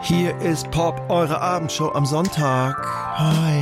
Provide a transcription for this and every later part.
Hier ist Pop, eure Abendshow am Sonntag. Hi.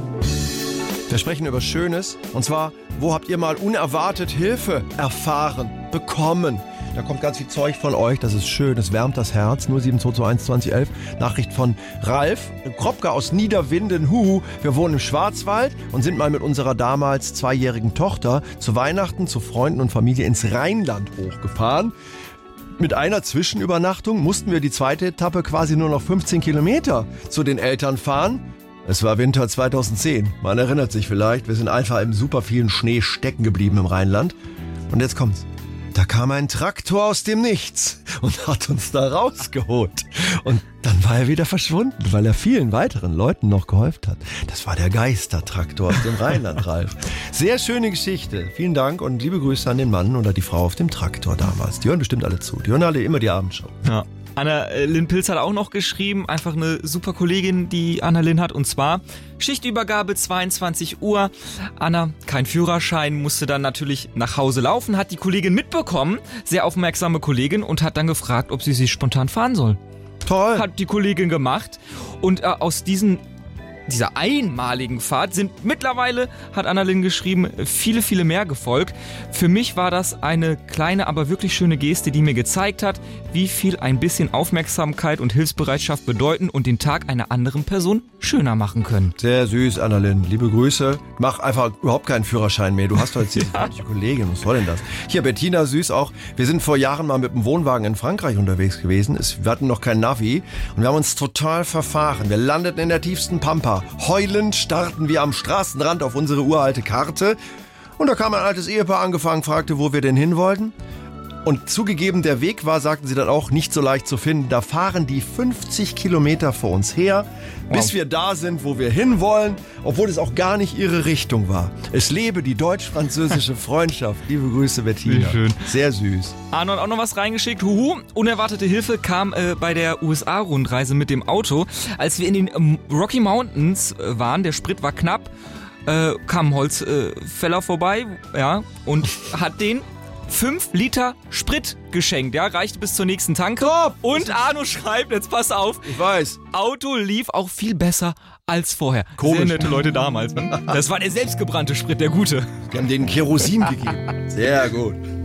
Wir sprechen über Schönes. Und zwar, wo habt ihr mal unerwartet Hilfe erfahren, bekommen? Da kommt ganz viel Zeug von euch. Das ist schön, es wärmt das Herz. 07221 2011. Nachricht von Ralf Kropke aus Niederwinden. Huhu. Wir wohnen im Schwarzwald und sind mal mit unserer damals 2-jährigen Tochter zu Weihnachten zu Freunden und Familie ins Rheinland hochgefahren. Mit einer Zwischenübernachtung mussten wir die zweite Etappe quasi nur noch 15 Kilometer zu den Eltern fahren. Es war Winter 2010. Man erinnert sich vielleicht. Wir sind einfach im super vielen Schnee stecken geblieben im Rheinland. Und jetzt kommt's. Da kam ein Traktor aus dem Nichts und hat uns da rausgeholt. Und dann war er wieder verschwunden, weil er vielen weiteren Leuten noch geholfen hat. Das war der Geistertraktor aus dem Rheinland, Ralf. Sehr schöne Geschichte. Vielen Dank und liebe Grüße an den Mann oder die Frau auf dem Traktor damals. Die hören bestimmt alle zu. Die hören alle immer die Abendshow. Ja. Anna-Lynn Pilz hat auch noch geschrieben, einfach eine super Kollegin, die Anna-Lynn hat, und zwar Schichtübergabe 22 Uhr. Anna, kein Führerschein, musste dann natürlich nach Hause laufen, hat die Kollegin mitbekommen, sehr aufmerksame Kollegin, und hat dann gefragt, ob sie sich spontan fahren soll. Toll. Hat die Kollegin gemacht und aus dieser einmaligen Fahrt sind mittlerweile, hat Anna-Lynn geschrieben, viele, viele mehr gefolgt. Für mich war das eine kleine, aber wirklich schöne Geste, die mir gezeigt hat, wie viel ein bisschen Aufmerksamkeit und Hilfsbereitschaft bedeuten und den Tag einer anderen Person schöner machen können. Sehr süß, Anna-Lynn. Liebe Grüße. Mach einfach überhaupt keinen Führerschein mehr. Du hast doch jetzt hier eine Kollegin. Was soll denn das? Hier, Bettina, süß auch. Wir sind vor Jahren mal mit dem Wohnwagen in Frankreich unterwegs gewesen. Wir hatten noch kein Navi und wir haben uns total verfahren. Wir landeten in der tiefsten Pampa. Heulend starrten wir am Straßenrand auf unsere uralte Karte. Und da kam ein altes Ehepaar angefangen, fragte, wo wir denn hin wollten. Und zugegeben, der Weg war, sagten sie dann auch, nicht so leicht zu finden. Da fahren die 50 Kilometer vor uns her, bis wir da sind, wo wir hinwollen, obwohl es auch gar nicht ihre Richtung war. Es lebe die deutsch-französische Freundschaft. Liebe Grüße, Bettina. Wie schön. Sehr süß. Arno hat auch noch was reingeschickt. Huhu, unerwartete Hilfe kam bei der USA-Rundreise mit dem Auto. Als wir in den Rocky Mountains waren, der Sprit war knapp, kam ein Holzfäller vorbei, ja, und hat den 5 Liter Sprit geschenkt, ja, reichte bis zur nächsten Tanke. Top. Und Arno schreibt, jetzt pass auf, Ich weiß. Auto lief auch viel besser als vorher. Komisch. Sehr nette Leute damals. Ne? Das war der selbstgebrannte Sprit, der gute. Wir haben denen Kerosin gegeben. Sehr gut.